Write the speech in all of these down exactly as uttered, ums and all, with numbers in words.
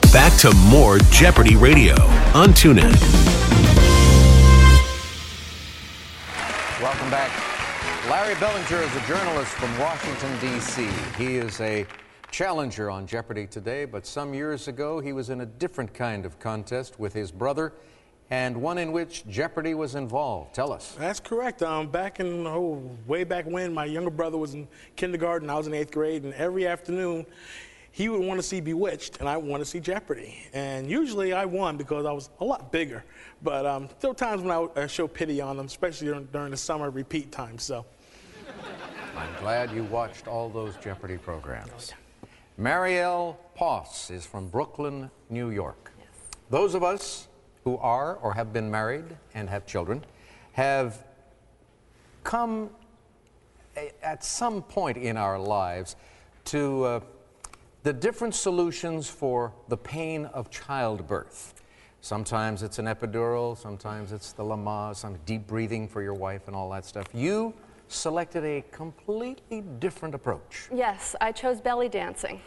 Back to more Jeopardy Radio on TuneIn. Welcome back. Larry Bellinger is a journalist from Washington, D C He is a challenger on Jeopardy today, but some years ago he was in a different kind of contest with his brother, and one in which Jeopardy was involved. Tell us. That's correct. Um, back in, oh, way back when, my younger brother was in kindergarten, I was in eighth grade, and every afternoon he would want to see Bewitched, and I would want to see Jeopardy. And usually I won because I was a lot bigger, but um, there were times when I would uh, show pity on them, especially during, during the summer repeat time, so. I'm glad you watched all those Jeopardy programs. Marielle Poss is from Brooklyn, New York. Yes. Those of us who are or have been married and have children have come a, at some point in our lives to uh, the different solutions for the pain of childbirth. Sometimes it's an epidural, sometimes it's the Lamaze, some deep breathing for your wife and all that stuff. You selected a completely different approach. Yes, I chose belly dancing.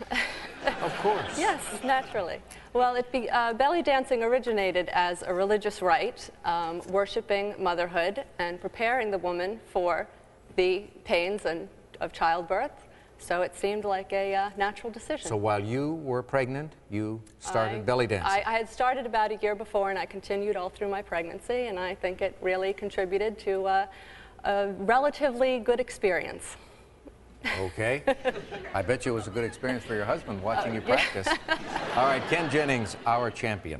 Of course. Yes, naturally. Well, it be, uh, belly dancing originated as a religious rite, um, worshiping motherhood and preparing the woman for the pains and, of childbirth. So it seemed like a uh, natural decision. So while you were pregnant, you started I, belly dancing. I, I had started about a year before, and I continued all through my pregnancy, and I think it really contributed to uh, a relatively good experience. Okay. I bet you it was a good experience for your husband watching you practice. All right, Ken Jennings, our champion,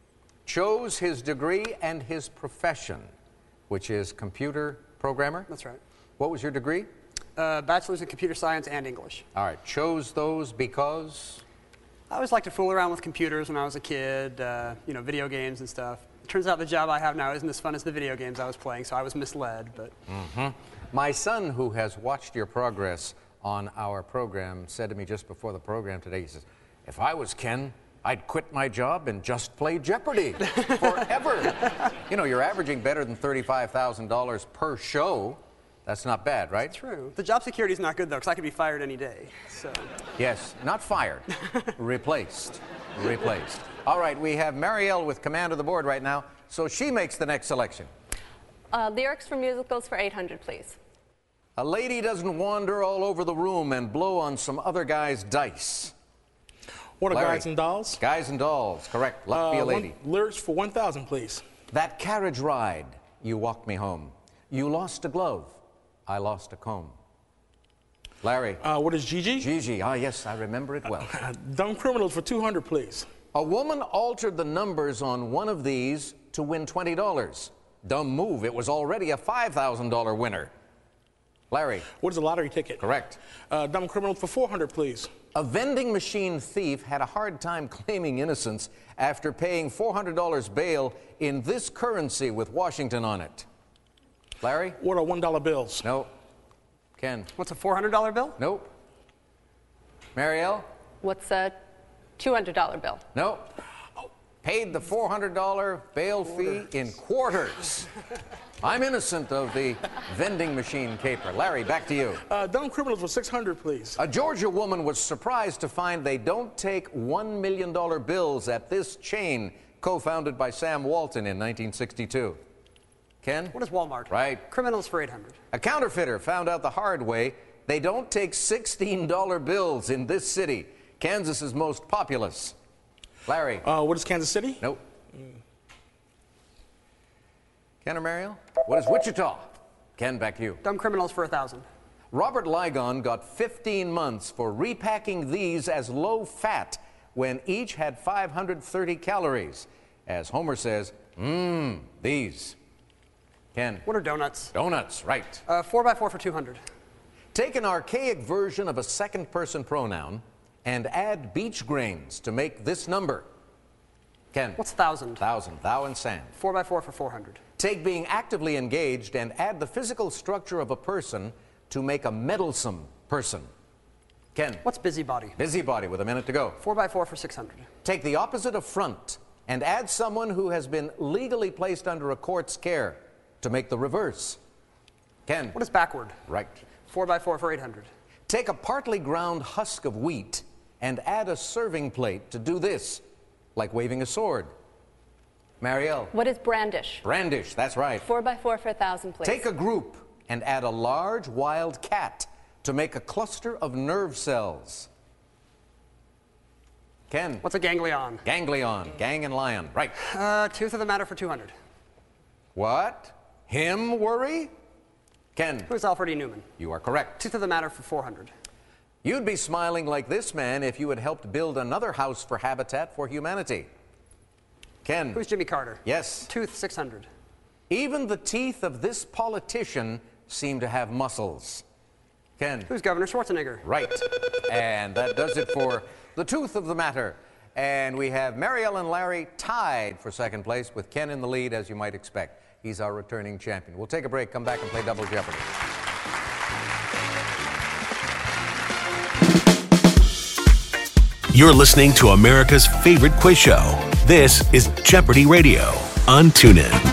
chose his degree and his profession, which is computer programmer. That's right. What was your degree? Uh, bachelor's in computer science and English. All right, chose those because? I always liked to fool around with computers when I was a kid, uh, you know, video games and stuff. It turns out the job I have now isn't as fun as the video games I was playing, so I was misled, but. Mm-hmm. My son, who has watched your progress on our program, said to me just before the program today, he says, if I was Ken, I'd quit my job and just play Jeopardy forever. You know, you're averaging better than thirty-five thousand dollars per show. That's not bad, right? That's true. The job security is not good, though, because I could be fired any day. So. Yes, not fired. Replaced. Replaced. All right, we have Marielle with command of the board right now, so she makes the next selection. Uh, lyrics from musicals for eight hundred, please. A lady doesn't wander all over the room and blow on some other guy's dice. What are Larry. Guys and Dolls? Guys and Dolls, correct. Luck be a Uh, lady. one, lyrics for one thousand, please. That carriage ride, you walked me home. You lost a glove, I lost a comb. Larry. Uh, what is Gigi? Gigi, ah yes, I remember it well. Uh, Dumb Criminals for two hundred, please. A woman altered the numbers on one of these to win twenty dollars. Dumb move, it was already a five thousand dollar winner. Larry. What is a lottery ticket? Correct. Uh, Dumb Criminals for four hundred, please. A vending machine thief had a hard time claiming innocence after paying four hundred dollars bail in this currency with Washington on it. Larry? What are one dollar bills? No. Ken? What's a four hundred dollar bill? Nope. Marielle? What's a two hundred dollar bill? Nope. Paid the four hundred dollar bail fee in quarters. I'm innocent of the vending machine caper. Larry, back to you. Uh, Dumb Criminals for six hundred, please. A Georgia woman was surprised to find they don't take one million dollar bills at this chain co-founded by Sam Walton in nineteen sixty-two. Ken? What is Walmart? Right. Criminals for eight hundred. A counterfeiter found out the hard way they don't take sixteen dollar bills in this city, Kansas's most populous. Larry? Uh, what is Kansas City? Nope. Mm. Ken or Marielle? What is Wichita? Ken, back to you. Dumb Criminals for a thousand. Robert Ligon got fifteen months for repacking these as low fat when each had five hundred thirty calories. As Homer says, mmm, these. Ken? What are donuts? Donuts, right. Uh, four by four for two hundred. Take an archaic version of a second person pronoun and add beach grains to make this number. Ken? What's thousand? Thousand, thou and sand. Four by four for four hundred. Take being actively engaged and add the physical structure of a person to make a meddlesome person. Ken? What's busybody? Busybody with a minute to go. Four by four for six hundred. Take the opposite of front and add someone who has been legally placed under a court's care to make the reverse. Ken? What is backward? Right. Four by four for eight hundred. Take a partly ground husk of wheat and add a serving plate to do this, like waving a sword. Marielle. What is brandish? Brandish, that's right. Four by four for a thousand, please. Take a group and add a large wild cat to make a cluster of nerve cells. Ken. What's a ganglion? Ganglion, gang and lion, right. Uh, tooth of the matter for two hundred. What? Him worry? Ken. Who's Alfred E. Newman? You are correct. Tooth of the matter for four hundred. You'd be smiling like this man if you had helped build another house for Habitat for Humanity. Ken. Who's Jimmy Carter? Yes. Tooth six hundred. Even the teeth of this politician seem to have muscles. Ken. Who's Governor Schwarzenegger? Right. And that does it for the tooth of the matter. And we have Marielle and Larry tied for second place with Ken in the lead, as you might expect. He's our returning champion. We'll take a break, come back and play Double Jeopardy. You're listening to America's favorite quiz show. This is Jeopardy Radio on TuneIn.